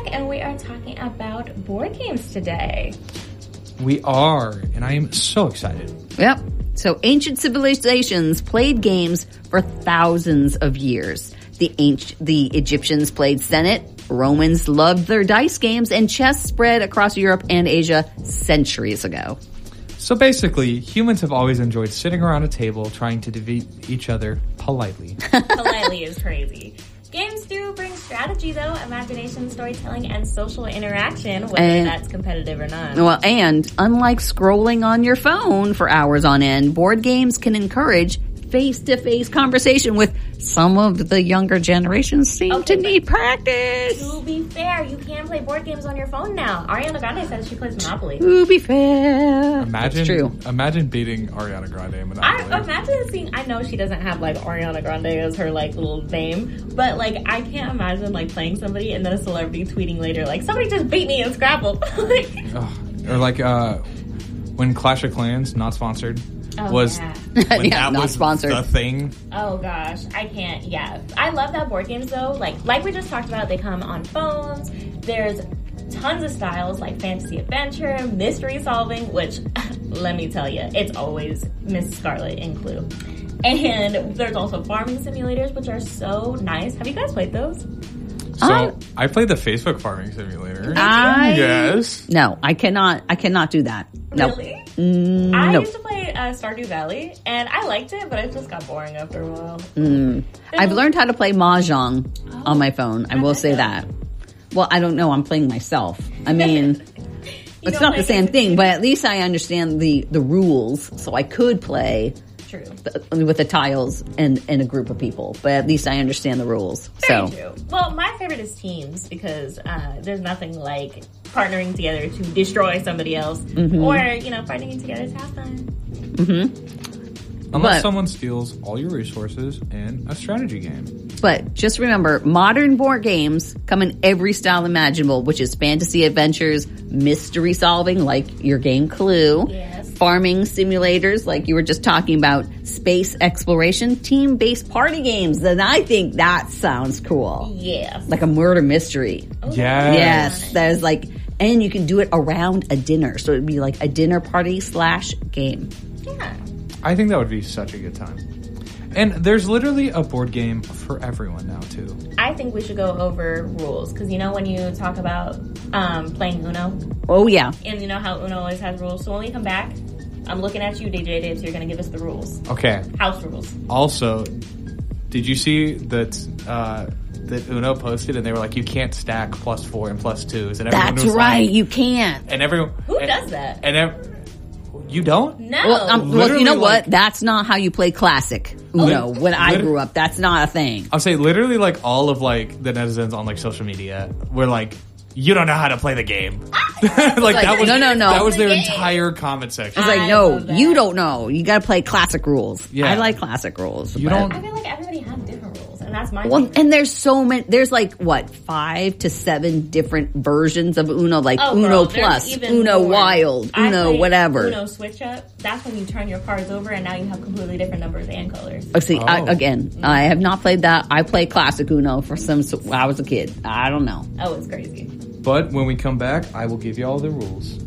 back, and we are talking about board games today. We are, and I am so excited. Yep. So ancient civilizations played games for thousands of years. The Egyptians played Senet, Romans loved their dice games, and chess spread across Europe and Asia centuries ago. So basically, humans have always enjoyed sitting around a table trying to defeat each other politely. Politely is crazy. Games do bring strategy, though, imagination, storytelling, and social interaction, whether that's competitive or not. Well, and unlike scrolling on your phone for hours on end, board games can encourage face-to-face conversation with some of the younger generations seem to need practice. To be fair, you can play board games on your phone now. Ariana Grande says she plays Monopoly. To be fair. Imagine beating Ariana Grande in Monopoly. I know she doesn't have, like, Ariana Grande as her, like, little name, but, like, I can't imagine, like, playing somebody and then a celebrity tweeting later, like, somebody just beat me in Scrabble. Or, like, when Clash of Clans, not sponsored, was when that not was sponsored. The thing. Oh gosh, I can't. Yeah, I love that board games though. Like we just talked about, they come on phones. There's tons of styles like fantasy adventure, mystery solving, which let me tell you, it's always Miss Scarlet in Clue. And there's also farming simulators, which are so nice. Have you guys played those? So I played the Facebook farming simulator. Yes. No, I cannot do that. Really? No. I used to play Stardew Valley, and I liked it, but it just got boring after a while. I've learned how to play Mahjong on my phone. I will say that. Well, I don't know. I'm playing myself. I mean, it's not the same thing, but at least I understand the rules, so I could play. True. With the tiles and a group of people, but at least I understand the rules. Very true. Well, my favorite is teams because there's nothing like partnering together to destroy somebody else, or partnering together to have fun. Unless someone steals all your resources in a strategy game. But just remember, modern board games come in every style imaginable, which is fantasy adventures, mystery solving, like your game Clue. Yes. Farming simulators, like you were just talking about, space exploration, team-based party games, and I think that sounds cool. Yes. Like a murder mystery. Oh, Yes. There's and you can do it around a dinner, so it'd be like a dinner party / game. Yeah. I think that would be such a good time. And there's literally a board game for everyone now, too. I think we should go over rules, because when you talk about playing Uno. Oh, yeah. And you know how Uno always has rules. So when we come back, I'm looking at you, DJ Dave, so you're going to give us the rules. Okay. House rules. Also, did you see that Uno posted and they were like, you can't stack +4 and +2s? And that's right, you can't. And everyone... Who does that? You don't? No. Well, you know what? That's not how you play classic Uno. When I grew up, that's not a thing. I'll say literally all of the netizens on social media were like, you don't know how to play the game. That was no. That was their entire comment section. I was like, no, you don't know. You got to play classic rules. Yeah. I like classic rules. I feel like everybody has different rules, and that's my favorite. And there's so many. There's 5 to 7 different versions of Uno, Uno Plus, Uno more. Wild, Uno whatever. Uno Switch Up. That's when you turn your cards over, and now you have completely different numbers and colors. I have not played that. I played classic Uno I was a kid. I don't know. Oh, it's crazy. But when we come back, I will give you all the rules.